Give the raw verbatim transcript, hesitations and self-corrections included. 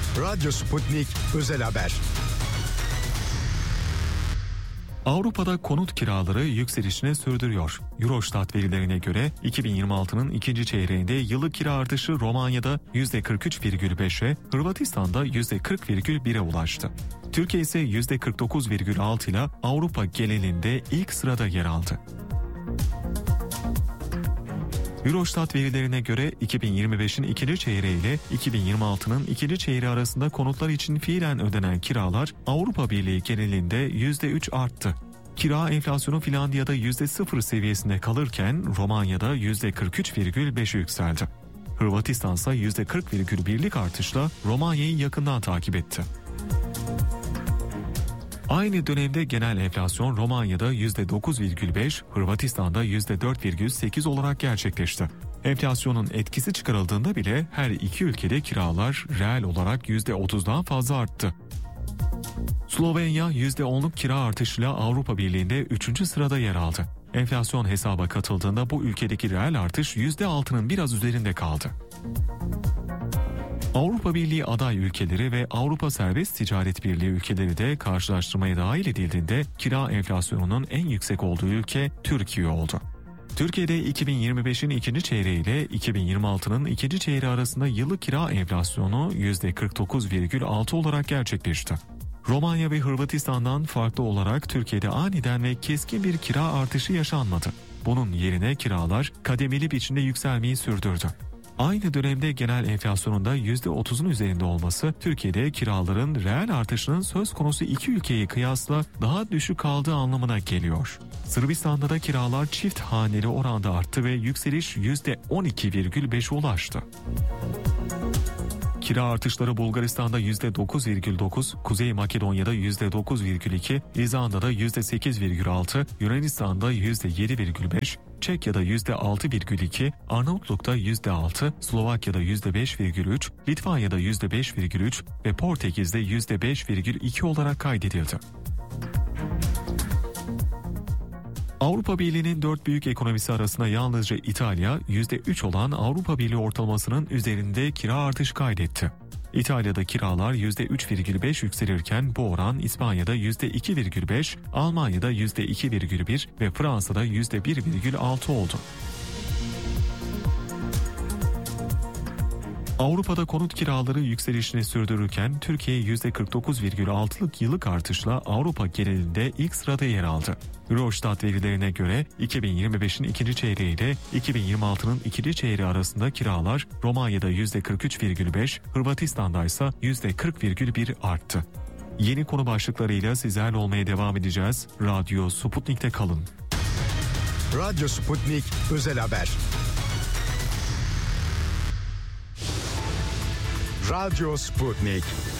Radyo Sputnik Özel Haber. Avrupa'da konut kiraları yükselişini sürdürüyor. Eurostat verilerine göre iki bin yirmi altının ikinci çeyreğinde yıllık kira artışı Romanya'da yüzde kırk üç virgül beşe, Hırvatistan'da yüzde kırk virgül bire ulaştı. Türkiye ise yüzde kırk dokuz virgül altı ile Avrupa genelinde ilk sırada yer aldı. Eurostat verilerine göre iki bin yirmi beşin ikinci çeyreği ile iki bin yirmi altının ikinci çeyreği arasında konutlar için fiilen ödenen kiralar Avrupa Birliği genelinde yüzde üç arttı. Kira enflasyonu Finlandiya'da yüzde sıfır seviyesinde kalırken Romanya'da yüzde kırk üç virgül beşe yükseldi. Hırvatistan ise yüzde kırk virgül birlik artışla Romanya'yı yakından takip etti. Aynı dönemde genel enflasyon Romanya'da yüzde dokuz virgül beş, Hırvatistan'da yüzde dört virgül sekiz olarak gerçekleşti. Enflasyonun etkisi çıkarıldığında bile her iki ülkede kiralar reel olarak yüzde otuzdan fazla arttı. Slovenya yüzde onluk kira artışıyla Avrupa Birliği'nde üçüncü sırada yer aldı. Enflasyon hesaba katıldığında bu ülkedeki reel artış yüzde altının biraz üzerinde kaldı. Avrupa Birliği aday ülkeleri ve Avrupa Serbest Ticaret Birliği ülkeleri de karşılaştırmaya dahil edildiğinde kira enflasyonunun en yüksek olduğu ülke Türkiye oldu. Türkiye'de iki bin yirmi beşin ikinci çeyreği ile iki bin yirmi altının ikinci çeyreği arasında yıllık kira enflasyonu yüzde kırk dokuz virgül altı olarak gerçekleşti. Romanya ve Hırvatistan'dan farklı olarak Türkiye'de aniden ve keskin bir kira artışı yaşanmadı. Bunun yerine kiralar kademeli biçimde yükselmeyi sürdürdü. Aynı dönemde genel enflasyonun da yüzde otuzun üzerinde olması Türkiye'de kiraların reel artışının söz konusu iki ülkeye kıyasla daha düşük kaldığı anlamına geliyor. Sırbistan'da da kiralar çift haneli oranda arttı ve yükseliş yüzde on iki virgül beşe ulaştı. Kira artışları Bulgaristan'da yüzde dokuz virgül dokuz, Kuzey Makedonya'da yüzde dokuz virgül iki, İzlanda'da yüzde sekiz virgül altı, Yunanistan'da yüzde yedi virgül beş, Çekya'da yüzde altı virgül iki, Arnavutluk'ta yüzde altı, Slovakya'da yüzde beş virgül üç, Litvanya'da yüzde beş virgül üç ve Portekiz'de yüzde beş virgül iki olarak kaydedildi. Avrupa Birliği'nin dört büyük ekonomisi arasında yalnızca İtalya yüzde üç olan Avrupa Birliği ortalamasının üzerinde kira artışı kaydetti. İtalya'da kiralar yüzde üç virgül beş yükselirken bu oran İspanya'da yüzde iki virgül beş, Almanya'da yüzde iki virgül bir ve Fransa'da yüzde bir virgül altı oldu. Avrupa'da konut kiraları yükselişini sürdürürken Türkiye yüzde kırk dokuz virgül altılık yıllık artışla Avrupa genelinde ilk sırada yer aldı. Eurostat verilerine göre iki bin yirmi beşin ikinci çeyreği ile iki bin yirmi altının ikinci çeyreği arasında kiralar Romanya'da yüzde kırk üç virgül beş, Hırvatistan'da ise yüzde kırk virgül bir arttı. Yeni konu başlıklarıyla sizlerle olmaya devam edeceğiz. Radyo Sputnik'te kalın. Radyo Sputnik Özel Haber. Radyo Sputnik.